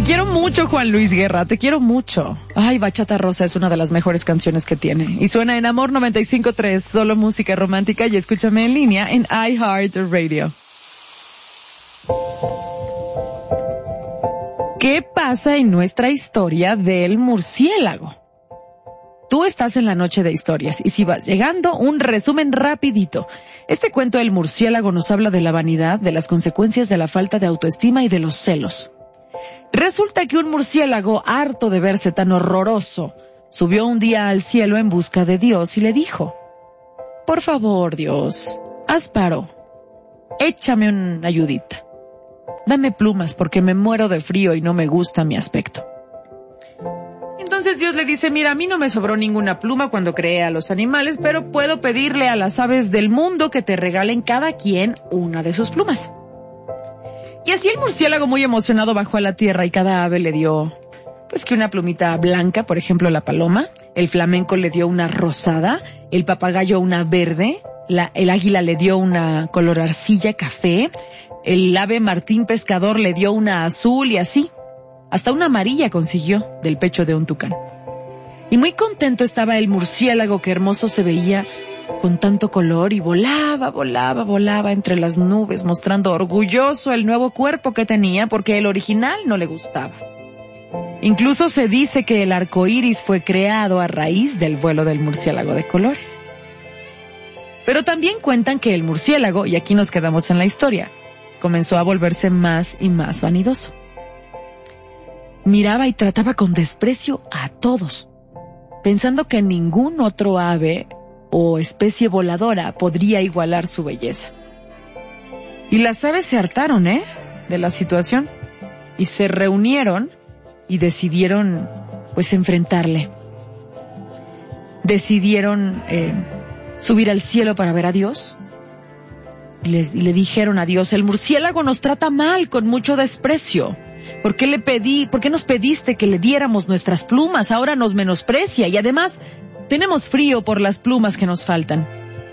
Te quiero mucho, Juan Luis Guerra, te quiero mucho. Ay, Bachata Rosa es una de las mejores canciones que tiene. Y suena en Amor 95.3, solo música romántica, y escúchame en línea en iHeartRadio. ¿Qué pasa en nuestra historia del murciélago? Tú estás en la noche de historias y si vas llegando, un resumen rapidito. Este cuento del murciélago nos habla de la vanidad, de las consecuencias de la falta de autoestima y de los celos. Resulta que un murciélago, harto de verse tan horroroso, subió un día al cielo en busca de Dios y le dijo: por favor, Dios, haz paro, échame una ayudita. Dame plumas porque me muero de frío y no me gusta mi aspecto. Entonces Dios le dice: mira, a mí no me sobró ninguna pluma cuando creé a los animales, pero puedo pedirle a las aves del mundo que te regalen cada quien una de sus plumas. Y así el murciélago, muy emocionado, bajó a la tierra y cada ave le dio, pues, que una plumita blanca, por ejemplo la paloma, el flamenco le dio una rosada, el papagayo una verde, el águila le dio una color arcilla café, el ave martín pescador le dio una azul y así. Hasta una amarilla consiguió del pecho de un tucán. Y muy contento estaba el murciélago, que hermoso se veía con tanto color, y volaba entre las nubes, mostrando orgulloso el nuevo cuerpo que tenía porque el original no le gustaba. Incluso se dice que el arco iris fue creado a raíz del vuelo del murciélago de colores. Pero también cuentan que el murciélago, y aquí nos quedamos en la historia, comenzó a volverse más y más vanidoso. Miraba y trataba con desprecio a todos, pensando que ningún otro ave o especie voladora podría igualar su belleza. Y las aves se hartaron, de la situación, y se reunieron y decidieron, pues, enfrentarle. Decidieron subir al cielo para ver a Dios. Y le dijeron a Dios: el murciélago nos trata mal, con mucho desprecio. ¿Por qué nos pediste que le diéramos nuestras plumas? Ahora nos menosprecia y además tenemos frío por las plumas que nos faltan.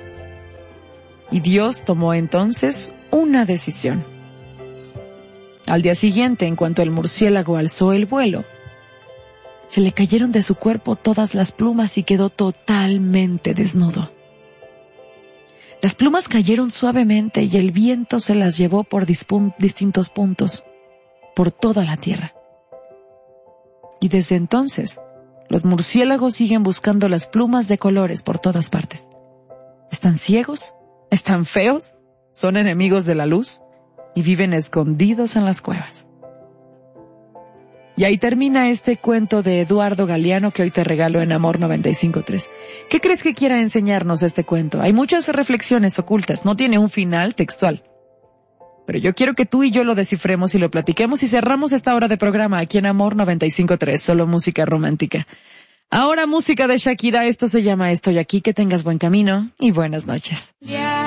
Y Dios tomó entonces una decisión. Al día siguiente, en cuanto el murciélago alzó el vuelo, se le cayeron de su cuerpo todas las plumas y quedó totalmente desnudo. Las plumas cayeron suavemente y el viento se las llevó por distintos puntos, por toda la tierra. Y desde entonces, los murciélagos siguen buscando las plumas de colores por todas partes. ¿Están ciegos? ¿Están feos? ¿Son enemigos de la luz? Y viven escondidos en las cuevas. Y ahí termina este cuento de Eduardo Galeano que hoy te regalo en Amor 95.3. ¿Qué crees que quiera enseñarnos este cuento? Hay muchas reflexiones ocultas, no tiene un final textual. Pero yo quiero que tú y yo lo descifremos y lo platiquemos y cerramos esta hora de programa aquí en Amor 95.3, solo música romántica. Ahora música de Shakira, esto se llama Estoy Aquí, que tengas buen camino y buenas noches.